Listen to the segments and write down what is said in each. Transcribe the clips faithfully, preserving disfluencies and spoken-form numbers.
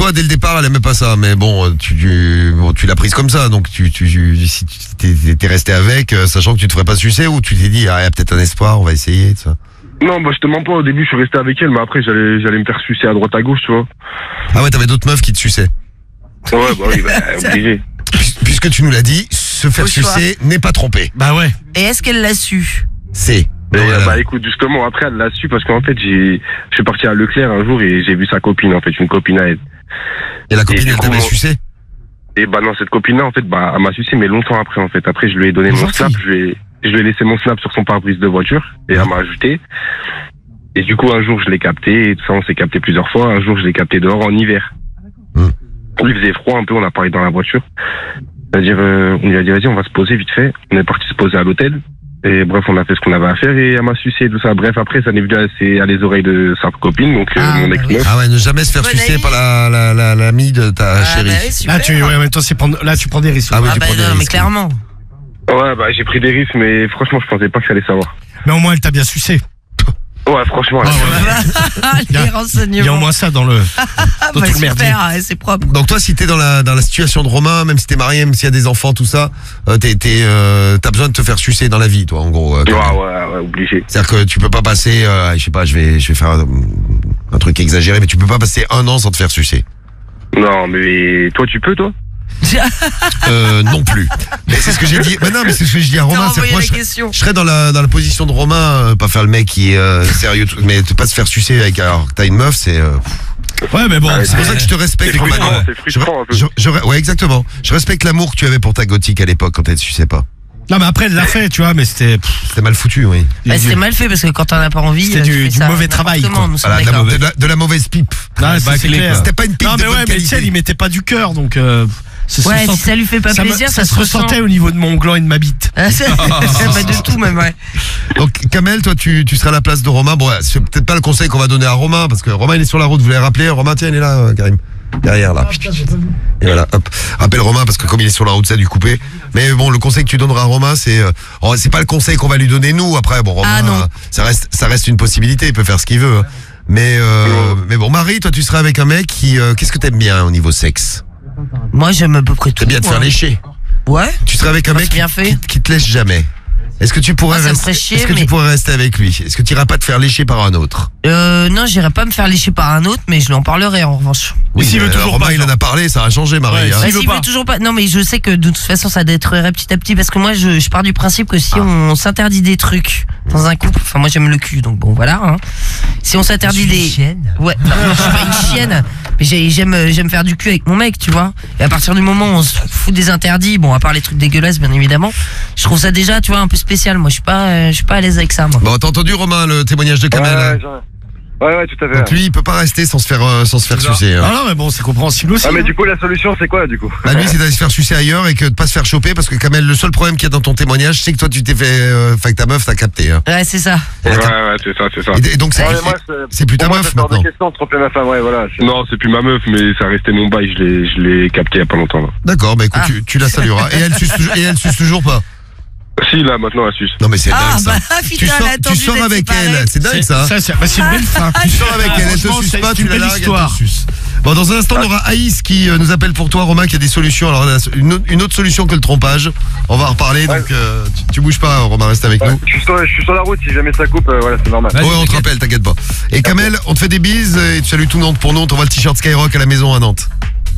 toi, dès le départ, elle aimait pas ça, mais bon, tu, tu, bon, tu l'as prise comme ça, donc tu, tu, tu si tu t'es, t'es resté avec, euh, sachant que tu te ferais pas sucer, ou tu t'es dit, ah, il y a peut-être un espoir, on va essayer, tout ça. Non, bah je te mens pas, au début je suis resté avec elle, mais après j'allais, j'allais me faire sucer à droite à gauche, tu vois. Ah ouais, t'avais d'autres meufs qui te suçaient. Ouais, bah oui, bah, obligé. Puisque tu nous l'as dit, se faire sucer n'est pas tromper. Bah ouais. Et est-ce qu'elle l'a su? C'est. Mais, euh, bah écoute, justement, après elle l'a su parce qu'en fait, j'ai, je suis parti à Leclerc un jour et j'ai vu sa copine, en fait, une copine à elle. Et la copine, elle t'avait sucé? Et bah non, cette copine-là, en fait, bah, elle m'a sucé, mais longtemps après, en fait. Après, je lui ai donné mon snap, je lui ai, je lui ai laissé mon snap sur son pare-brise de voiture et elle m'a ajouté. Et du coup, un jour, je l'ai capté, et tout ça, on s'est capté plusieurs fois. Un jour, je l'ai capté dehors en hiver. Mmh. Il faisait froid un peu, on a parlé dans la voiture. C'est-à-dire, euh, on lui a dit, vas-y, on va se poser vite fait. On est parti se poser à l'hôtel. Et bref, on a fait ce qu'on avait à faire et elle m'a sucé et tout ça. Bref, après, ça n'est venu à, c'est à les oreilles de sa copine, donc euh, ah, mon bah ex-meuf. oui. Ah ouais, ne jamais se faire Bonne sucer année. par la, la, la, l'amie de ta Ah, chérie. bah oui, super. Là, tu, ouais, en même temps, c'est prendre, là, tu prends des risques. Ah oui, Ah tu bah prends des non, mais risques. clairement. Ouais, bah j'ai pris des risques, mais franchement, je pensais pas que ça allait savoir. Mais au moins, elle t'a bien sucé. Ouais, franchement. Ah, elle- ouais. Les renseignements. Il y a au moins ça dans le. Ah, dans bah, tout le merdier. super, ouais, c'est propre. Donc toi, si t'es dans la, dans la situation de Romain, même si t'es marié, même s'il y a des enfants, tout ça, euh, t'es, t'es, euh, t'as besoin de te faire sucer dans la vie, toi, en gros. euh, Ouais, quand même. ouais, ouais, obligé. C'est-à-dire que tu peux pas passer, euh, je sais pas, je vais, je vais faire un, un truc exagéré, mais tu peux pas passer un an sans te faire sucer. Non, mais toi, tu peux, toi? Euh, non plus. Mais c'est ce que j'ai dit. Mais non, mais c'est ce que j'ai dit à T'as Romain. C'est envoyé moi, la je, question. je serais dans la, dans la position de Romain, euh, pas faire le mec qui est euh, sérieux, tout- mais pas se faire sucer avec, alors que t'as une meuf, c'est, euh, Ouais, mais bon. Ah, c'est pour ça que je te respecte, C'est Romain. frustrant, c'est Je, frustrant un peu. je, je- ouais, exactement. Je respecte l'amour que tu avais pour ta gothique à l'époque quand elle te suçait pas. Non, mais après, elle l'a fait, tu vois, mais c'était. C'était mal foutu, oui. Bah, c'est mal fait parce que quand t'en as pas envie, C'était euh, tu du- fais du ça mauvais n'importe travail, comment, quoi. nous sommes Voilà, de, la, d'accord. de la- de la mauvaise pipe. Ah, c'est bâclé, clair. quoi. C'était pas une pipe Non, de mais bonne ouais, mais qualité. Michel, il mettait pas du cœur, donc. Euh, ça se Ouais, ressent- si ça lui fait pas ça me- plaisir, ça, ça, se ressentait ressent. au niveau de mon gland et de ma bite. Ah, c'est pas de tout même, ouais. Donc Kamel, toi tu, tu seras à la place de Romain. Bon, ouais, c'est peut-être pas le conseil qu'on va donner à Romain, parce que Romain il est sur la route, vous l'avez rappelé. Romain, tiens, il est là, euh, Karim. Derrière là. Et voilà, hop. Rappelle Romain, parce que comme il est sur la route, ça a dû couper. Mais bon, le conseil que tu donneras à Romain, c'est euh, oh, c'est pas le conseil qu'on va lui donner nous. Après, bon, Romain, Ah, non. euh, ça reste ça reste une possibilité, il peut faire ce qu'il veut. hein. Mais euh, mais bon, Marie, toi tu seras avec un mec qui euh, qu'est-ce que t'aimes bien au niveau sexe? Moi, j'aime à peu près tout. T'aimes bien te faire moi. lécher. Ouais. Tu serais avec un Moi, mec c'est bien qui, fait. qui, qui te lèche jamais. Est-ce que tu pourrais Moi, ça me rester ferait chier, Est-ce que tu mais- pourrais rester avec lui? Est-ce que tu iras pas te faire lécher par un autre? Euh, non, j'irai pas me faire lécher par un autre, mais je lui en parlerai en revanche. Mais s'il veut euh, toujours Romain, pas, il en genre. a parlé, ça a changé, Marie. Ouais, hein. s'il Bah, veut s'il pas. veut toujours pas. Non, mais je sais que de toute façon, ça détruirait petit à petit parce que moi, je, je pars du principe que si Ah. on s'interdit des trucs dans un couple, enfin, moi, j'aime le cul, donc bon, voilà. Hein. Si on s'interdit des. Ouais, non, je suis pas une chienne, mais j'ai- j'aime, euh, j'aime faire du cul avec mon mec, tu vois. Et à partir du moment où on se fout des interdits, bon, à part les trucs dégueulasses, bien évidemment, je trouve ça déjà, tu vois, un peu spécial. Moi, je suis pas, euh, je suis pas à l'aise avec ça, moi. Bon, t'as entendu, Romain, le témoignage de Kamel? hein Ouais, genre- ouais, ouais, tout à fait. Donc lui, il peut pas rester sans se faire, euh, sans se faire sucer. hein. Ah non, mais bon, c'est compréhensible aussi. Ah, mais hein. du coup, la solution, c'est quoi, du coup? Bah, lui, c'est d'aller se faire sucer ailleurs et que de pas se faire choper parce que Kamel, le seul problème qu'il y a dans ton témoignage, c'est que toi, tu t'es fait, euh, enfin, que ta meuf t'a capté. hein. Ouais, c'est ça. Ouais, ouais, c'est ça, c'est ça. Et, et donc, c'est Ouais, plus, moi, c'est- c'est plus ta pour moi, meuf c'est hors de maintenant. question de tromper ma femme, ouais, voilà. Non, c'est plus ma meuf, mais ça restait mon bail, je l'ai, je l'ai capté il y a pas longtemps, là. D'accord, bah écoute, Ah. tu, tu la salueras. Et elle suce, toujours- et elle suce toujours pas. Si, là, maintenant, elle suce. Non, mais c'est Ah, dingue, ça. bah, tu putain, sors, elle a attendu tu sors d'être avec séparée. elle, c'est dingue C'est- ça. Ça, c'est bah, c'est une belle fin. Tu sors avec elle, elle te Franchement, suce c'est pas, une tu la belle largues, elle histoire. te suce. Bon, dans un instant, on aura Aïs qui euh, nous appelle pour toi, Romain, qui a des solutions. Alors, la- une, autre- une autre solution que le trompage. On va en reparler, donc euh, tu, tu bouges pas, Romain, reste avec Ouais, nous. je, suis sur, je suis sur la route, si jamais ça coupe, euh, voilà, c'est normal. Ouais, on te rappelle, t'inquiète pas. Et Kamel, on te fait des bises et tu salues tout Nantes pour nous. On t'envoie le t-shirt Skyrock à la maison à Nantes.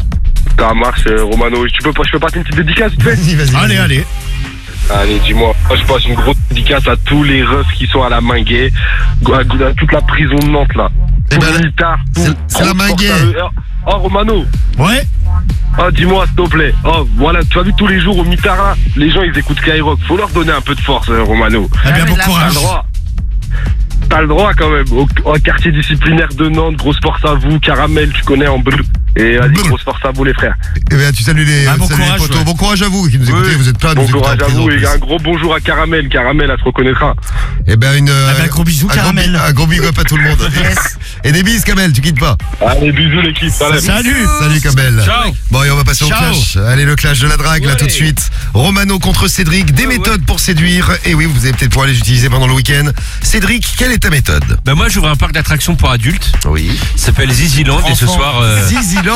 Ça marche, euh, Romano. Tu peux pas, je peux passer une petite dédicace, vite fait? Vas-y, vas-y. Allez, vas-y. allez. Allez, dis-moi. Moi, je passe une grosse dédicace à tous les refs qui sont à la Minguet, à, à toute la prison de Nantes, là. Eh Tout ben, le mitard, tout. c'est- c'est la Grosse force Minguet. à eux. Oh, Romano. Ouais. Oh, dis-moi, s'il te plaît. Oh, voilà, tu as vu tous les jours au mitard, là, les gens, ils écoutent Skyrock. Faut leur donner un peu de force, euh, Romano. Eh bien, mais bon de la T'as courage. le droit. T'as le droit, quand même. Au, au quartier disciplinaire de Nantes, grosse force à vous. Caramel, tu connais, en bleu. Et vas-y, Brr. grosse force à vous, les frères. Eh bien, tu salues les, Ah, bon salues les courage, potos. ouais. Bon courage à vous qui nous écoutez. Oui. Vous êtes plein de Bon nous écouter courage en à prison, vous en et plus. un gros bonjour à Caramel. Caramel, elle te reconnaîtra. Eh ben, une. euh, ben, gros bisous, un gros Caramel. bi- Un gros big up à tout le monde. Yes. Et des bises, Kamel, tu quittes pas. Allez, bisous, l'équipe. Salam. Salut. Salut, Kamel. Ciao. Bon, et on va passer au Ciao. clash. Allez, le clash de la drague, là, Ouais. tout de suite. Romano contre Cédric, des Ouais, méthodes pour séduire. Et oui, vous allez peut-être pouvoir les utiliser pendant le week-end. Cédric, quelle est ta méthode? Bah moi j'ouvre un parc d'attractions pour adultes. Oui. Ça s'appelle Ziziland et ce Enfant. soir euh, Ziziland.